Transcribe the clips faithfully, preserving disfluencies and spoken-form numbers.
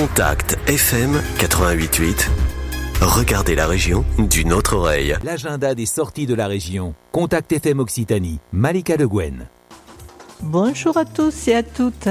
Contact F M quatre-vingt-huit virgule huit. Regardez la région d'une autre oreille. L'agenda des sorties de la région. Contact F M Occitanie. Malika Le Guen. Bonjour à tous et à toutes.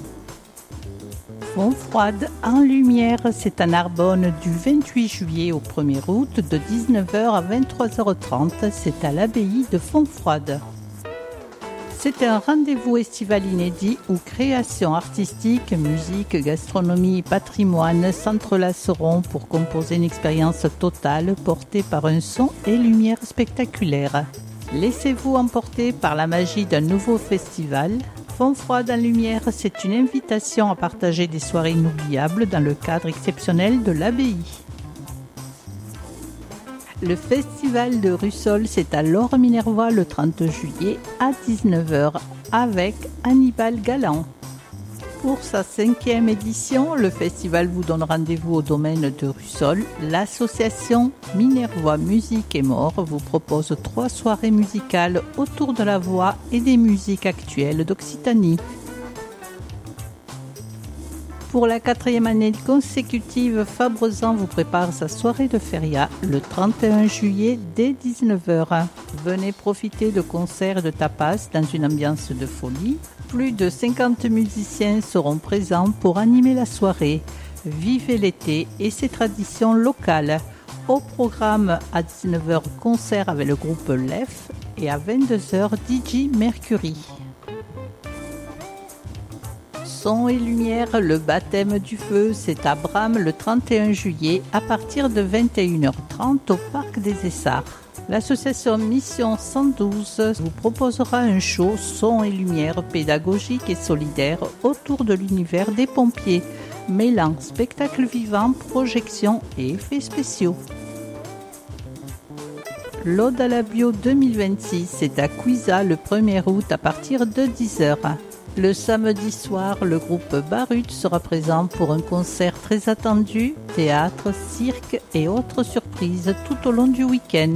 Fontfroide en lumière, c'est à Narbonne du vingt-huit juillet au premier août de dix-neuf heures à vingt-trois heures trente. C'est à l'abbaye de Fontfroide. C'est un rendez-vous estival inédit où création artistique, musique, gastronomie et patrimoine s'entrelaceront pour composer une expérience totale portée par un son et lumière spectaculaires. Laissez-vous emporter par la magie d'un nouveau festival. Fontfroide en lumière, c'est une invitation à partager des soirées inoubliables dans le cadre exceptionnel de l'abbaye. Le festival de Russol, c'est à Laure Minervois le trente juillet à dix-neuf heures avec Hannibal Galland. Pour sa cinquième édition, le festival vous donne rendez-vous au domaine de Russol. L'association Minervois Musique et Mort vous propose trois soirées musicales autour de la voix et des musiques actuelles d'Occitanie. Pour la quatrième année consécutive, Fabrezan vous prépare sa soirée de feria le trente et un juillet dès dix-neuf heures. Venez profiter de concerts et de tapas dans une ambiance de folie. Plus de cinquante musiciens seront présents pour animer la soirée. Vivez l'été et ses traditions locales. Au programme à dix-neuf heures, concert avec le groupe L E F et à vingt-deux heures, D J Mercury. Son et lumière, le baptême du feu, c'est à Bram le trente et un juillet à partir de vingt et une heures trente au Parc des Essarts. L'association Mission cent douze vous proposera un show son et lumière pédagogique et solidaire autour de l'univers des pompiers, mêlant spectacle vivant, projection et effets spéciaux. L'Ode à la bio deux mille vingt-six, c'est à Cuisa le premier août à partir de dix heures. Le samedi soir, le groupe Barut sera présent pour un concert très attendu, théâtre, cirque et autres surprises tout au long du week-end.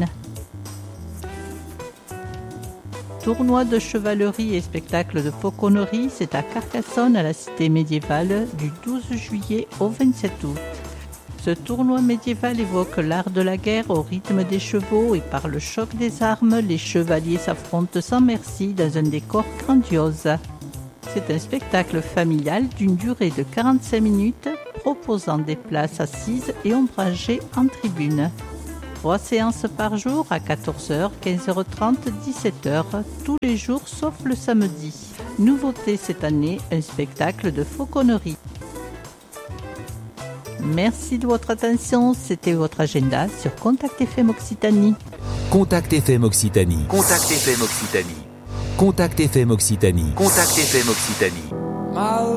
Tournoi de chevalerie et spectacle de fauconnerie, c'est à Carcassonne à la cité médiévale du douze juillet au vingt-sept août. Ce tournoi médiéval évoque l'art de la guerre au rythme des chevaux et par le choc des armes, les chevaliers s'affrontent sans merci dans un décor grandiose. C'est un spectacle familial d'une durée de quarante-cinq minutes proposant des places assises et ombragées en tribune. Trois séances par jour à quatorze heures, quinze heures trente, dix-sept heures, tous les jours sauf le samedi. Nouveauté cette année, un spectacle de fauconnerie. Merci de votre attention, c'était votre agenda sur Contact F M Occitanie. Contact F M Occitanie. Contact F M Occitanie. Contact F M Occitanie. Contact F M Occitanie.